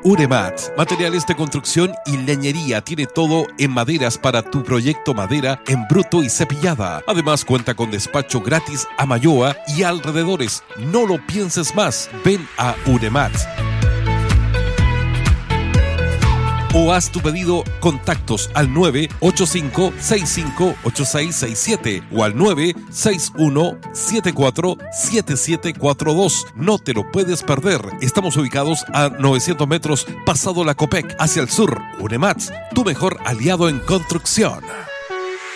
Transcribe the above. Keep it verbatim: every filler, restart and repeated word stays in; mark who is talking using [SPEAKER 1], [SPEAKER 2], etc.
[SPEAKER 1] Uremat, materiales de construcción y leñería, tiene todo en maderas para tu proyecto, madera en bruto y cepillada. Además cuenta con despacho gratis a Mayoa y alrededores. No lo pienses más, ven a Uremat. O haz tu pedido, contactos al nueve ocho cinco seis cinco ocho seis seis siete o al nueve seis uno siete cuatro siete siete cuatro dos. No te lo puedes perder. Estamos ubicados a novecientos metros pasado la Copec, hacia el sur. Uremat, tu mejor aliado en construcción.